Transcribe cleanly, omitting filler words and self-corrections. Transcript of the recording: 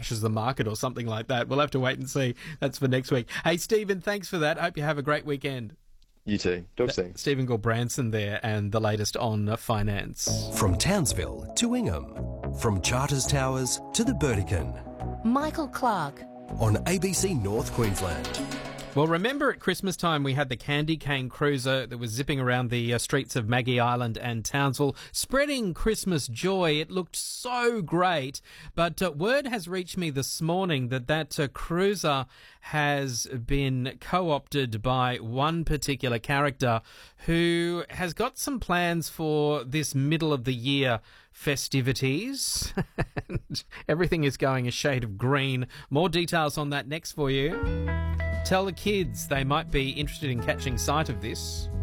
crashes the market or something like that. We'll have to wait and see. That's for next week. Hey, Stephen, thanks for that. Hope you have a great weekend. You too. Talk soon. Stephen Gilbranson there, and the latest on finance. From Townsville to Ingham, from Charters Towers to the Burdekin. Michael Clark. On ABC North Queensland. Well, remember at Christmas time we had the candy cane cruiser that was zipping around the streets of Maggie Island and Townsville, spreading Christmas joy. It looked so great. But word has reached me this morning that cruiser has been co-opted by one particular character who has got some plans for this middle of the year festivities. And everything is going a shade of green. More details on that next for you. Tell the kids they might be interested in catching sight of this.